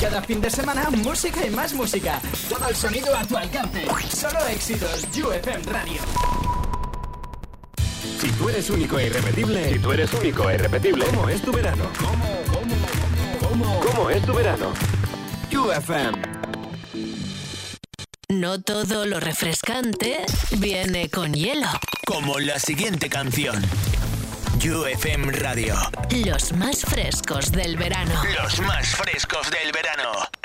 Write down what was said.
Cada fin de semana, música y más música. Todo el sonido a tu alcance. Solo éxitos. UFM Radio. Si tú eres único e irrepetible. ¿Cómo es tu verano? ¿Cómo es tu verano? UFM. No todo lo refrescante viene con hielo. Como la siguiente canción. UFM Radio. Los más frescos del verano. Los más frescos del verano.